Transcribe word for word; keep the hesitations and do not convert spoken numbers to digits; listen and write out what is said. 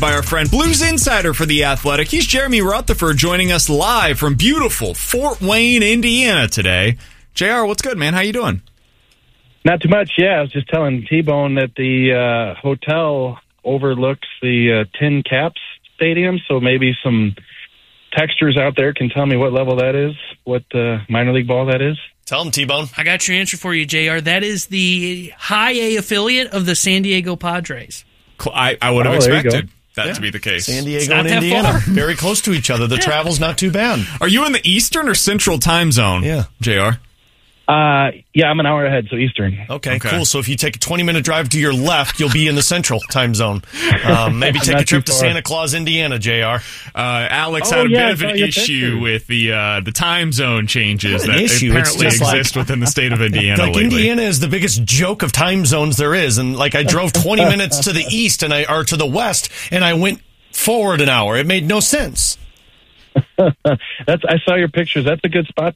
By our friend Blues Insider for The Athletic. He's Jeremy Rutherford joining us live from beautiful Fort Wayne, Indiana today. J R, what's good, man? How you doing? Not too much, yeah. I was just telling T-Bone that the uh, hotel overlooks the uh, Tin Caps Stadium, so maybe some textures out there can tell me what level that is, what uh, minor league ball that is. Tell them, T-Bone. I got your answer for you, J R. That is the high A affiliate of the San Diego Padres. I, I would have Oh, there you expected go. that Yeah. to be the case. San Diego not and that Indiana, far. very close to each other. The Yeah. travel's not too bad. Are you in the Eastern or Central time zone? Yeah. J R? Uh, yeah, I'm an hour ahead, so Eastern. Okay, Okay. cool. So if you take a twenty-minute drive to your left, you'll be in the Central time zone. Um, maybe take Not a trip too to far. Santa Claus, Indiana, J R. Uh, Alex Oh, had a yeah, I bit saw of an your issue picture. with the uh, the time zone changes Not that an issue, it's apparently just like- exist within the state of Indiana Like, lately. Indiana is the biggest joke of time zones there is. And, like, I drove twenty minutes to the east and I or to the west, and I went forward an hour. It made no sense. That's I saw your pictures. That's a good spot